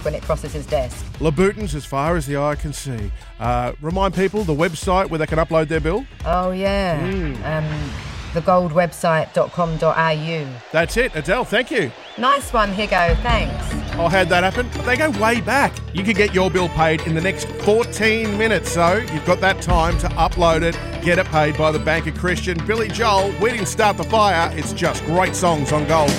when it crosses his desk. Louboutins as far as the eye can see. Remind people the website where they can upload their bill. Oh, yeah. Thegoldwebsite.com.au. That's it. Adele, thank you. Nice one, Higo. Thanks. Oh, how'd that happen? They go way back. You can get your bill paid in the next 14 minutes, so you've got that time to upload it, get it paid by the Bank of Christian. Billy Joel, we didn't start the fire. It's just great songs on Gold.